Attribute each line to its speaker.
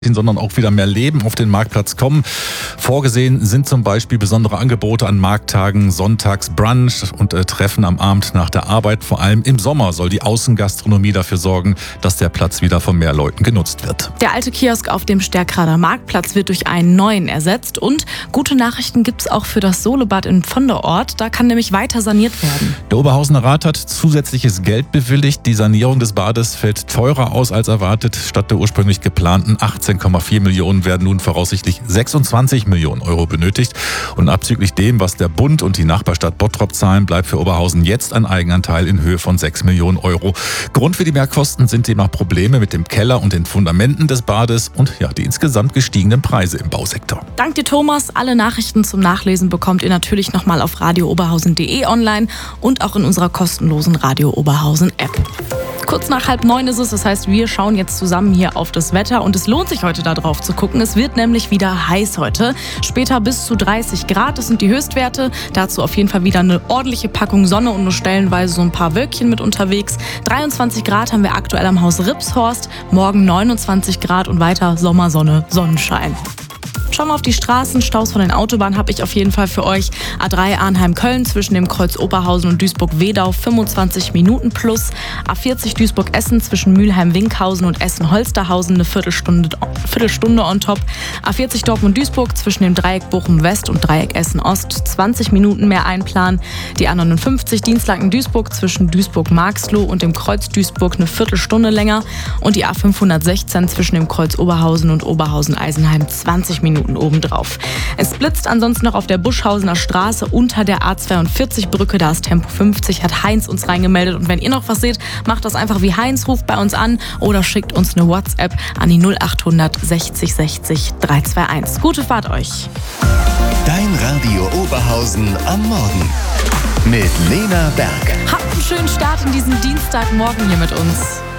Speaker 1: sondern auch wieder mehr Leben auf den Marktplatz kommen. Vorgesehen sind zum Beispiel besondere Angebote an Markttagen, Sonntags Brunch und Treffen am Abend nach der Arbeit. Vor allem im Sommer soll die Außengastronomie dafür sorgen, dass der Platz wieder von mehr Leuten genutzt wird.
Speaker 2: Der alte Kiosk auf dem Stärkrader Marktplatz wird durch einen neuen ersetzt. Und gute Nachrichten gibt es auch für das Solebad in Vonderort. Da kann nämlich weiter saniert werden.
Speaker 1: Der Oberhausener Rat hat zusätzliches Geld bewilligt. Die Sanierung des Bades fällt teurer aus als erwartet. Statt der ursprünglich geplanten 18,4 Millionen werden nun voraussichtlich 26 Millionen Euro benötigt. Und abzüglich dem, was der Bund und die Nachbarstadt Bottrop zahlen, bleibt für Oberhausen jetzt ein Eigenanteil in Höhe von 6 Millionen Euro. Grund für die Mehrkosten sind demnach Probleme mit dem Keller und den Fundamenten des Bades und die insgesamt gestiegenen Preise im Bausektor.
Speaker 2: Dank dir, Thomas. Alle Nachrichten zum Nachlesen bekommt ihr natürlich nochmal auf radiooberhausen.de online und auch in unserer kostenlosen Radio Oberhausen App. Kurz nach 8:30 ist es, das heißt, wir schauen jetzt zusammen hier auf das Wetter und es lohnt sich heute da drauf zu gucken. Es wird nämlich wieder heiß heute. Später bis zu 30 Grad, das sind die Höchstwerte. Dazu auf jeden Fall wieder eine ordentliche Packung Sonne und nur stellenweise so ein paar Wölkchen mit unterwegs. 23 Grad haben wir aktuell am Haus Ripshorst, morgen 29 Grad und weiter Sommersonne, Sonnenschein. Schauen wir auf die Straßen. Staus von den Autobahnen habe ich auf jeden Fall für euch. A3 Arnheim-Köln zwischen dem Kreuz Oberhausen und Duisburg-Wedau 25 Minuten plus. A40 Duisburg-Essen zwischen Mülheim-Winkhausen und Essen-Holsterhausen eine Viertelstunde on top. A40 Dortmund-Duisburg zwischen dem Dreieck Bochum-West und Dreieck Essen-Ost 20 Minuten mehr einplanen. Die A59 Dienstlaken-Duisburg zwischen Duisburg-Marxloh und dem Kreuz Duisburg eine Viertelstunde länger. Und die A516 zwischen dem Kreuz Oberhausen und Oberhausen-Eisenheim 20 Minuten obendrauf. Es blitzt ansonsten noch auf der Buschhausener Straße unter der A42-Brücke. Da ist Tempo 50, hat Heinz uns reingemeldet. Und wenn ihr noch was seht, macht das einfach wie Heinz, ruft bei uns an oder schickt uns eine WhatsApp an die 0800 60 60 321. Gute Fahrt euch.
Speaker 3: Dein Radio Oberhausen am Morgen mit Lena Berg.
Speaker 2: Habt einen schönen Start in diesen Dienstagmorgen hier mit uns.